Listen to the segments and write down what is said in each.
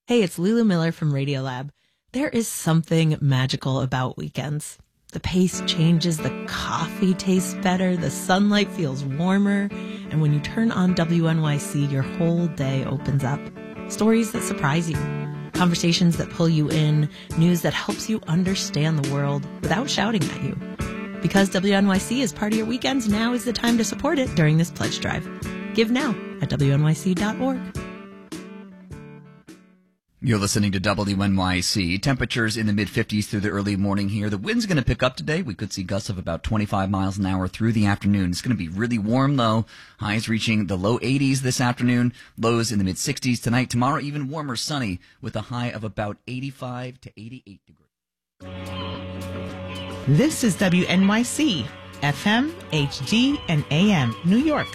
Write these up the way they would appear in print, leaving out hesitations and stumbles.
Hey, it's Lulu Miller from Radiolab. There is something magical about weekends. The pace changes, the coffee tastes better, the sunlight feels warmer, and when you turn on WNYC, your whole day opens up. Stories that surprise you, conversations that pull you in, news that helps you understand the world without shouting at you. Because WNYC is part of your weekends, now is the time to support it during this pledge drive. Give now at WNYC.org. You're listening to WNYC. Temperatures in the mid-50s through the early morning here. The wind's going to pick up today. We could see gusts of about 25 miles an hour through the afternoon. It's going to be really warm, though. Highs reaching the low 80s this afternoon. Lows in the mid-60s tonight. Tomorrow, even warmer, sunny, with a high of about 85 to 88 degrees. This is WNYC, FM, HD, and AM, New York.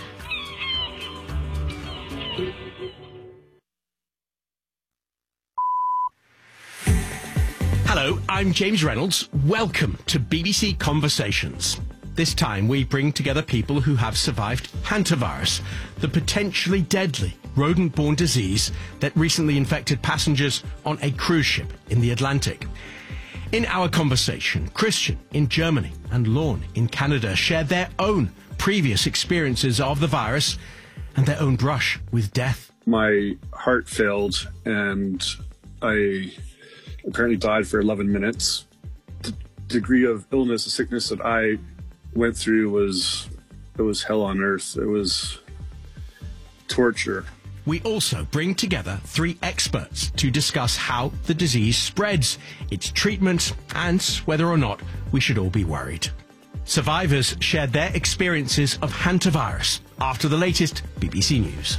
Hello, I'm James Reynolds. Welcome to BBC Conversations. This time we bring together people who have survived hantavirus, the potentially deadly rodent-borne disease that recently infected passengers on a cruise ship in the Atlantic. In our conversation, Christian in Germany and Lorne in Canada share their own previous experiences of the virus and their own brush with death. My heart failed and I apparently died for 11 minutes. The degree of illness, the sickness that I went through was hell on earth. It was torture. We also bring together three experts to discuss how the disease spreads, its treatment, and whether or not we should all be worried. Survivors shared their experiences of hantavirus after the latest BBC News.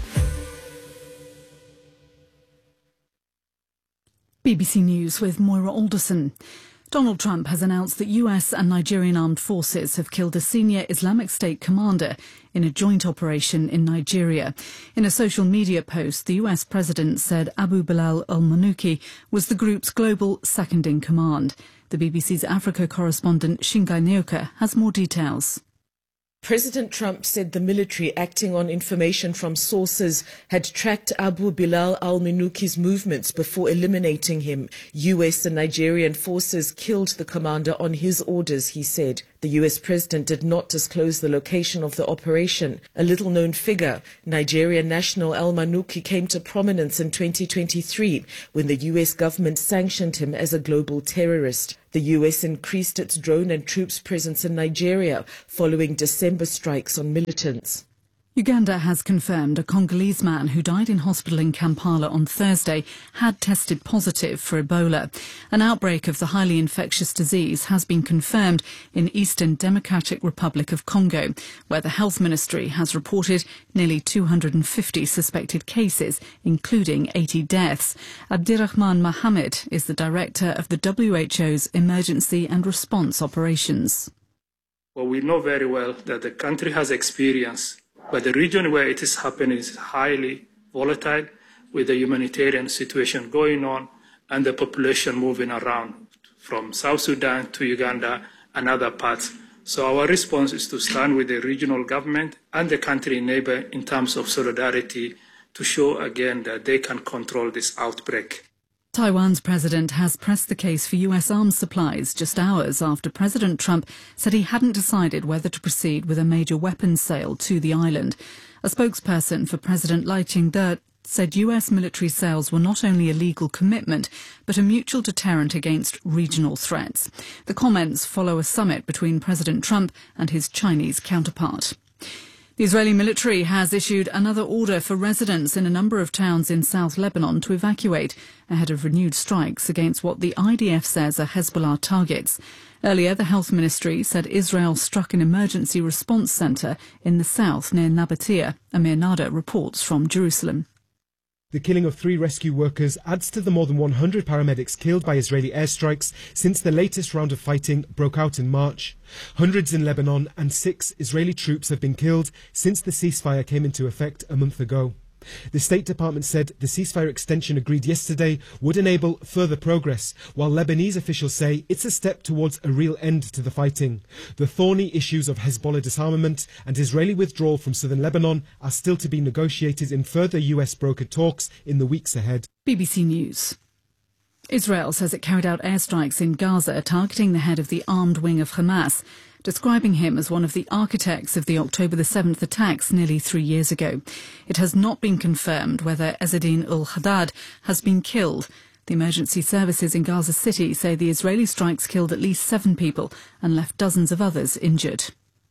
BBC News with Moira Alderson. Donald Trump has announced that US and Nigerian armed forces have killed a senior Islamic State commander in a joint operation in Nigeria. In a social media post, the US president said Abu Bilal al-Manuki was the group's global second-in-command. The BBC's Africa correspondent Shingai Nyoka has more details. President Trump said the military, acting on information from sources, had tracked Abu Bilal al-Manuki's movements before eliminating him. US and Nigerian forces killed the commander on his orders, he said. The US president did not disclose the location of the operation. A little-known figure, Nigerian national al-Manuki, came to prominence in 2023 when the US government sanctioned him as a global terrorist. The US increased its drone and troops presence in Nigeria following December strikes on militants. Uganda has confirmed a Congolese man who died in hospital in Kampala on Thursday had tested positive for Ebola. An outbreak of the highly infectious disease has been confirmed in Eastern Democratic Republic of Congo, where the Health Ministry has reported nearly 250 suspected cases, including 80 deaths. Abdirahman Mohamed is the director of the WHO's Emergency and Response Operations. Well, we know very well that the country has experience, but the region where it is happening is highly volatile, with the humanitarian situation going on and the population moving around from South Sudan to Uganda and other parts. So our response is to stand with the regional government and the country neighbor in terms of solidarity to show again that they can control this outbreak. Taiwan's president has pressed the case for US arms supplies just hours after President Trump said he hadn't decided whether to proceed with a major weapons sale to the island. A spokesperson for President Lai Ching-te said US military sales were not only a legal commitment, but a mutual deterrent against regional threats. The comments follow a summit between President Trump and his Chinese counterpart. The Israeli military has issued another order for residents in a number of towns in South Lebanon to evacuate ahead of renewed strikes against what the IDF says are Hezbollah targets. Earlier, the Health Ministry said Israel struck an emergency response centre in the south near Nabatea. Amir Nada reports from Jerusalem. The killing of 3 rescue workers adds to the more than 100 paramedics killed by Israeli airstrikes since the latest round of fighting broke out in March. Hundreds in Lebanon and 6 Israeli troops have been killed since the ceasefire came into effect a month ago. The State Department said the ceasefire extension agreed yesterday would enable further progress, while Lebanese officials say it's a step towards a real end to the fighting. The thorny issues of Hezbollah disarmament and Israeli withdrawal from southern Lebanon are still to be negotiated in further US-brokered talks in the weeks ahead. BBC News. Israel says it carried out airstrikes in Gaza targeting the head of the armed wing of Hamas, describing him as one of the architects of the October the 7th attacks nearly 3 years ago. It has not been confirmed whether Ezzedine ul-Haddad has been killed. The emergency services in Gaza City say the Israeli strikes killed at least 7 people and left dozens of others injured.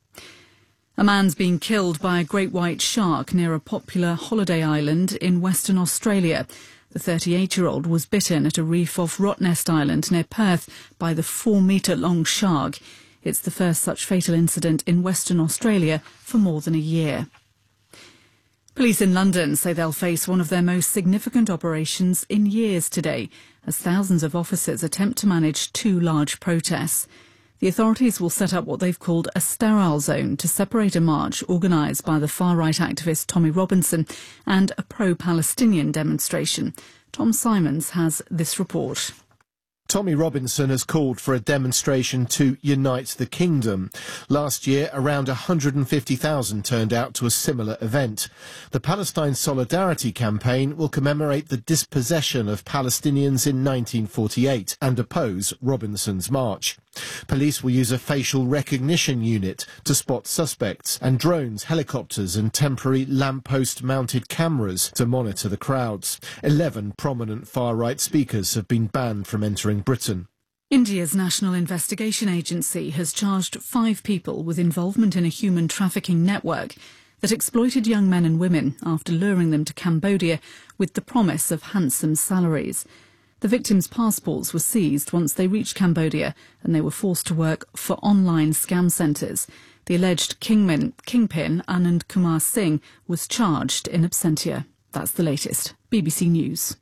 A man's been killed by a great white shark near a popular holiday island in Western Australia. The 38-year-old was bitten at a reef off Rottnest Island near Perth by the 4-metre-long shark. It's the first such fatal incident in Western Australia for more than a year. Police in London say they'll face one of their most significant operations in years today, as thousands of officers attempt to manage 2 large protests. The authorities will set up what they've called a sterile zone to separate a march organised by the far-right activist Tommy Robinson and a pro-Palestinian demonstration. Tom Simons has this report. Tommy Robinson has called for a demonstration to unite the kingdom. Last year, around 150,000 turned out to a similar event. The Palestine Solidarity Campaign will commemorate the dispossession of Palestinians in 1948 and oppose Robinson's march. Police will use a facial recognition unit to spot suspects, and drones, helicopters and temporary lamppost-mounted cameras to monitor the crowds. 11 prominent far-right speakers have been banned from entering Britain. India's National Investigation Agency has charged 5 people with involvement in a human trafficking network that exploited young men and women after luring them to Cambodia with the promise of handsome salaries. The victims' passports were seized once they reached Cambodia, and they were forced to work for online scam centres. The alleged kingpin, Anand Kumar Singh, was charged in absentia. That's the latest. BBC News.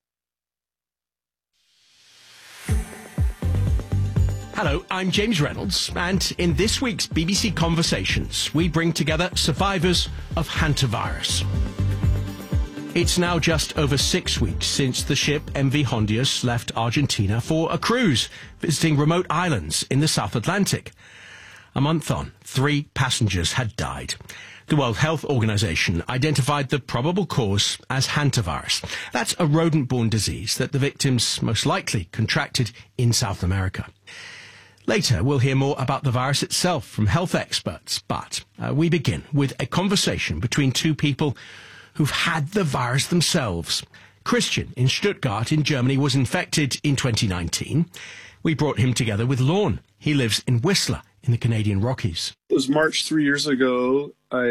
Hello, I'm James Reynolds, and in this week's BBC Conversations, we bring together survivors of hantavirus. It's now just over 6 weeks since the ship MV Hondius left Argentina for a cruise, visiting remote islands in the South Atlantic. A month on, 3 passengers had died. The World Health Organization identified the probable cause as hantavirus. That's a rodent-borne disease that the victims most likely contracted in South America. Later, we'll hear more about the virus itself from health experts, but we begin with a conversation between 2 people who've had the virus themselves. Christian in Stuttgart in Germany was infected in 2019. We brought him together with Lorne. He lives in Whistler in the Canadian Rockies. It was March 3 years ago.